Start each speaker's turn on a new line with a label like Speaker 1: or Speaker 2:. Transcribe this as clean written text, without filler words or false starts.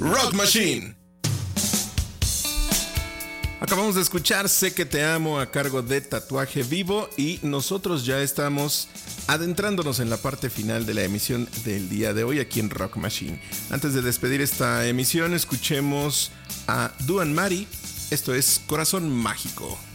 Speaker 1: Rock Machine. Acabamos de escuchar Sé que te amo a cargo de Tatuaje Vivo y nosotros ya estamos adentrándonos en la parte final de la emisión del día de hoy aquí en Rock Machine. Antes de despedir esta emisión, escuchemos a Duan Mari. Esto es Corazón Mágico.